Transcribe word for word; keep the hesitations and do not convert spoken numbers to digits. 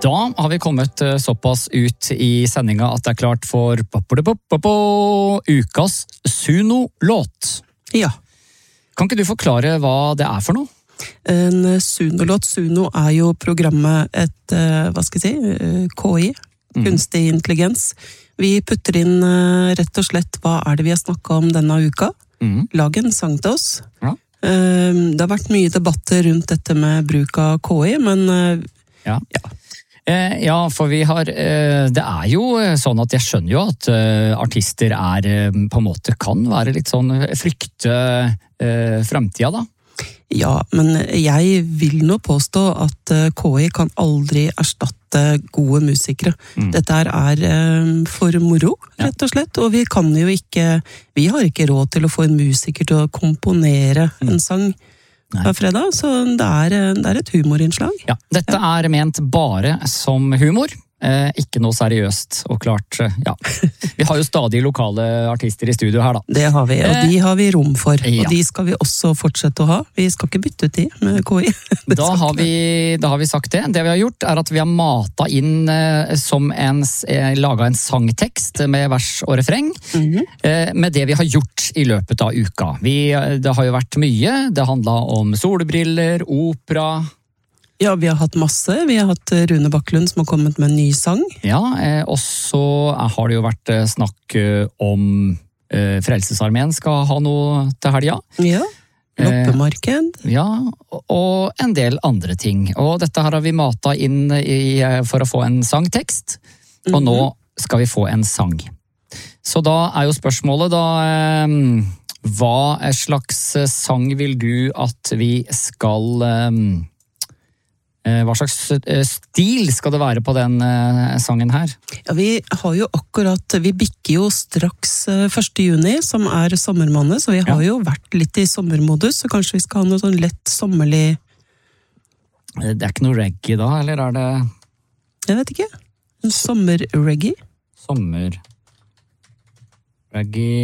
Da har vi kommet såpass ut i sendinga at det er klart for ukas Suno-låt. Ja. Kan ikke du forklare hva det er for noe? En Suno-låt. Suno er jo programmet et, hva skal jeg si, K I, kunstig intelligens. Vi putter inn rett og slett hva er det vi har snakket om denne uka. Mm. Lag en sang til oss. Ja. Det har vært mye debatter rundt dette med bruk av K I, men ja. ja. Eh, ja, for vi har, eh, det er jo sånn at jeg skjønner jo at eh, artister er, eh, på en måte kan være litt sånn frykte eh, fremtida da. Ja, men jeg vil nå påstå at K I kan aldri erstatte gode musikere. Mm. Dette her er eh, for moro, rett og slett, og vi kan jo ikke, vi har ikke råd til å få en musiker til å komponere mm. en sang hver fredag, så det er, det er et humorinnslag. Ja, dette ja. er ment bare som humor, eh, ikke noe seriøst, og klart, ja. Vi har jo stadig lokale artister i studio her da. Det har vi, og de har vi rom for, ja. og de skal vi også fortsette å ha. Vi skal ikke bytte ut de med K I. Da har, vi, da har vi sagt det. Det vi har gjort er at vi har matet inn eh, som en, eh, laget en sangtekst med vers og refreng, mm-hmm. eh, med det vi har gjort i løpet av uka. Vi, det har jo vært mye, det handlet om solbriller, opera. Ja, vi har hatt masse. Vi har hatt Rune Bakklund som har kommet med en ny sang. Ja, eh, og så har det jo vært snakk om eh, Frelsesarmeen skal ha noe til helga. Ja, loppemarked. Eh, ja, og en del andre ting. Og dette her har vi matet inn i, for å få en sangtekst, og mm-hmm. nå skal vi få en sang. Så da er jo spørsmålet da, eh, hva slags sang vil du at vi skal... Eh, Hva slags stil skal det være på den sangen her? Ja, vi har jo akkurat, vi bikker jo straks første juni, som er sommermåned, så vi har ja. jo vært litt i sommermodus, så kanskje vi skal ha noe sånn lett sommerlig... Det er ikke noe reggae da, eller er det... Jeg vet ikke. En sommerreggae? Sommer... Reggae...